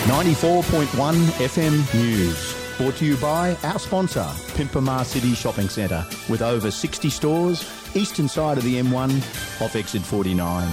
94.1 FM News. Brought to you by our sponsor, Pimpamar City Shopping Centre, with over 60 stores, eastern side of the M1, off exit 49.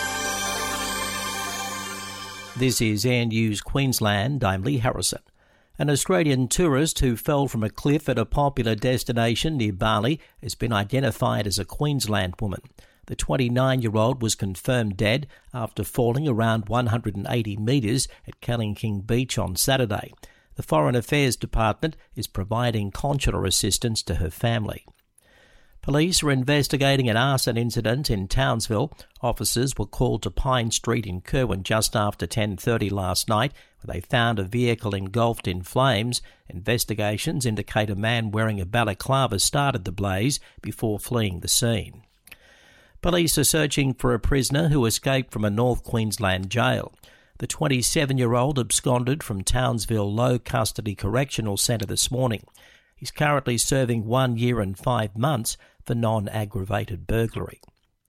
This is Air News Queensland. I'm Lee Harrison. An Australian tourist who fell from a cliff at a popular destination near Bali has been identified as a Queensland woman. The 29-year-old was confirmed dead after falling around 180 metres at Kallingking Beach on Saturday. The Foreign Affairs Department is providing consular assistance to her family. Police are investigating an arson incident in Townsville. Officers were called to Pine Street in Kerwin just after 10:30 last night, where they found a vehicle engulfed in flames. Investigations indicate a man wearing a balaclava started the blaze before fleeing the scene. Police are searching for a prisoner who escaped from a North Queensland jail. The 27-year-old absconded from Townsville Low Custody Correctional Centre this morning. He's currently serving 1 year and 5 months for non-aggravated burglary.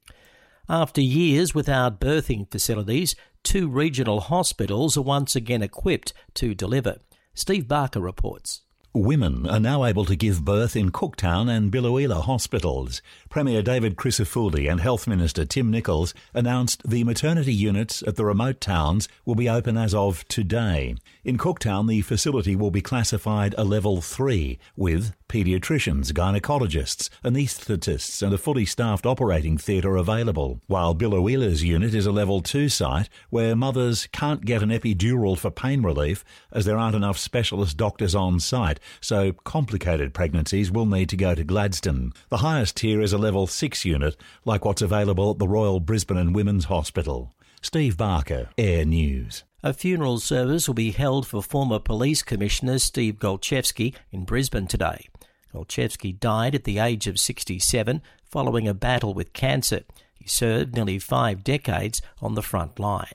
After years without birthing facilities, 2 regional hospitals are once again equipped to deliver. Steve Barker reports. Women are now able to give birth in Cooktown and Biloela hospitals. Premier David Crisafulli and Health Minister Tim Nicholls announced the maternity units at the remote towns will be open as of today. In Cooktown, the facility will be classified a level 3 with paediatricians, gynecologists, anaesthetists and a fully staffed operating theatre available, while Biloela's unit is a level 2 site where mothers can't get an epidural for pain relief as there aren't enough specialist doctors on site, so complicated pregnancies will need to go to Gladstone. The highest tier is a level 6 unit, like what's available at the Royal Brisbane and Women's Hospital. Steve Barker, Air News. A funeral service will be held for former Police Commissioner Steve Golchevsky in Brisbane today. Golchevsky died at the age of 67 following a battle with cancer. He served nearly 5 decades on the front line.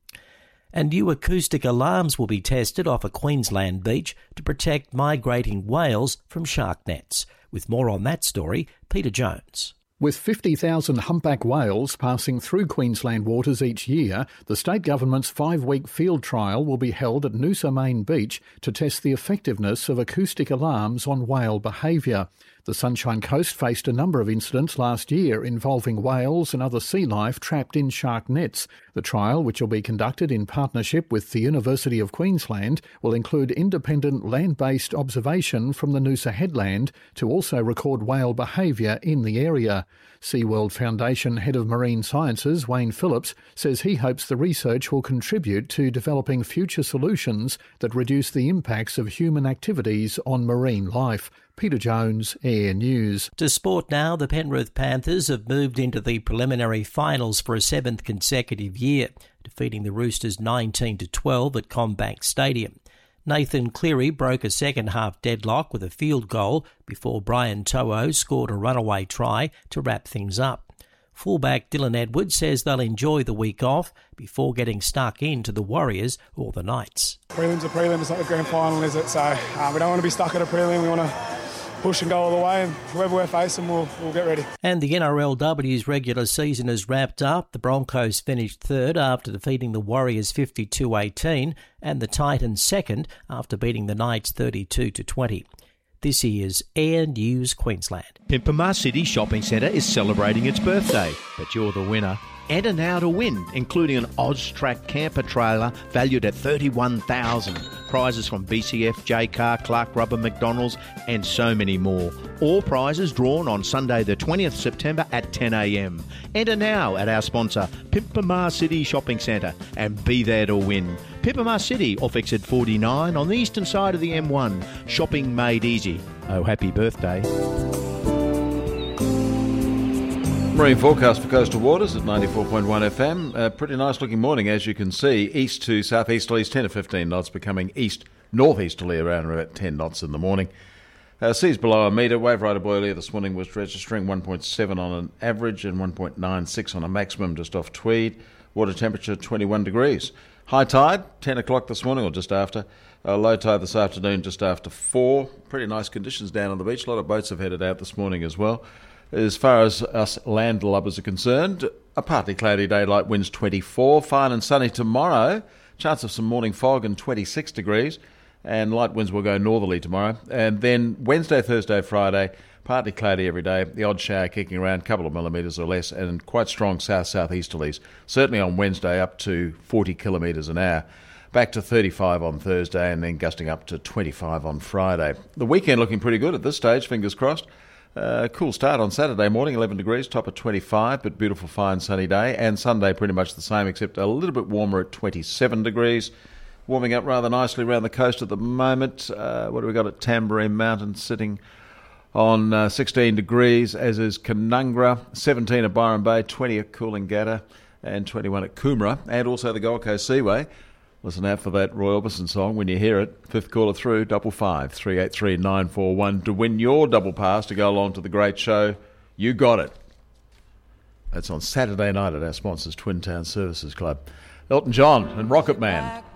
And new acoustic alarms will be tested off a Queensland beach to protect migrating whales from shark nets. With more on that story, Peter Jones. With 50,000 humpback whales passing through Queensland waters each year, the state government's 5-week field trial will be held at Noosa Main Beach to test the effectiveness of acoustic alarms on whale behaviour. The Sunshine Coast faced a number of incidents last year involving whales and other sea life trapped in shark nets. The trial, which will be conducted in partnership with the University of Queensland, will include independent land-based observation from the Noosa headland to also record whale behaviour in the area. SeaWorld Foundation Head of Marine Sciences, Wayne Phillips, says he hopes the research will contribute to developing future solutions that reduce the impacts of human activities on marine life. Peter Jones, Air News. To sport now, the Penrith Panthers have moved into the preliminary finals for a 7th consecutive year, defeating the Roosters 19-12 at CommBank Stadium. Nathan Cleary broke a second-half deadlock with a field goal before Brian To'o scored a runaway try to wrap things up. Fullback Dylan Edwards says they'll enjoy the week off before getting stuck into the Warriors or the Knights. Prelim's a prelim, it's not the grand final, is it? So we don't want to be stuck at a prelim, we want to push and go all the way, and whoever we're facing, we'll get ready. And the NRLW's regular season is wrapped up. The Broncos finished third after defeating the Warriors 52-18 and the Titans second after beating the Knights 32-20. This is Air News Queensland. Pimpamar City Shopping Centre is celebrating its birthday, but you're the winner. Enter now to win, including an Oztrack camper trailer valued at $31,000. Prizes from BCF, J-Car, Clark Rubber, McDonald's and so many more. All prizes drawn on Sunday the 20th September at 10 a.m. Enter now at our sponsor, Pimpamar City Shopping Centre, and be there to win. Pimpamar City off exit 49 on the eastern side of the M1. Shopping made easy. Oh, happy birthday. Marine forecast for coastal waters at 94.1 FM. Pretty nice looking morning, as you can see. East to southeasterlies, 10 to 15 knots, becoming east-northeasterly around about 10 knots in the morning. Seas below a metre. Wave rider buoy earlier this morning was registering 1.7 on an average and 1.96 on a maximum just off Tweed. Water temperature 21 degrees. High tide, 10 o'clock this morning or just after. Low tide this afternoon just after 4. Pretty nice conditions down on the beach. A lot of boats have headed out this morning as well. As far as us landlubbers are concerned, a partly cloudy day, light winds 24. Fine and sunny tomorrow. Chance of some morning fog and 26 degrees. And light winds will go northerly tomorrow. And then Wednesday, Thursday, Friday, partly cloudy every day. The odd shower kicking around, a couple of millimetres or less, and quite strong south-southeasterlies. Certainly on Wednesday up to 40 kilometres an hour. Back to 35 on Thursday and then gusting up to 25 on Friday. The weekend looking pretty good at this stage, fingers crossed. Cool start on Saturday morning, 11 degrees, top at 25, but beautiful, fine, sunny day. And Sunday pretty much the same, except a little bit warmer at 27 degrees. Warming up rather nicely around the coast at the moment. What do we got at Tamborine Mountain, sitting on 16 degrees, as is Canungra, 17 at Byron Bay, 20 at Coolangatta, and 21 at Coomera, and also the Gold Coast Seaway. Listen out for that Roy Orbison song when you hear it. Fifth caller through, 55 383 941 to win your double pass to go along to the great show. You got it. That's on Saturday night at our sponsors, Twin Town Services Club. Elton John and Rocket Man.